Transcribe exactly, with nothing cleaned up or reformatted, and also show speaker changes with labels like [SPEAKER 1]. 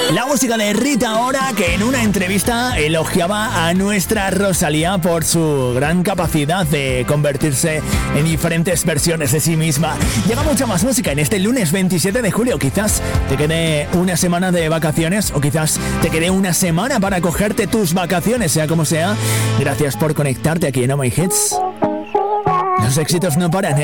[SPEAKER 1] La música de Rita Ora, que en una entrevista elogiaba a nuestra Rosalía por su gran capacidad de convertirse en diferentes versiones de sí misma. Llega mucha más música en este lunes veintisiete de julio. Quizás te quede una semana de vacaciones o quizás te quede una semana para cogerte tus vacaciones, sea como sea. Gracias por conectarte aquí en Oh My Hits. Los éxitos no paran, ¿eh?